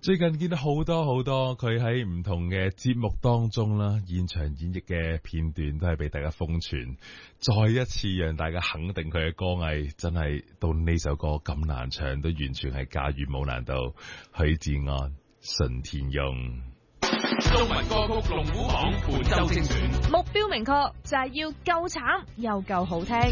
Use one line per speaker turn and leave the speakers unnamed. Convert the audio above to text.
最近見到好多佢喺唔同嘅節目當中啦，現場演繹嘅片段都係俾大家瘋傳，再一次讓大家肯定佢嘅歌藝，真係到呢首歌咁難唱都完全係駕馭冇難度。許志安、順天翁，
中文歌曲龍虎榜本周精選，
目標明確就係要夠慘又夠好聽。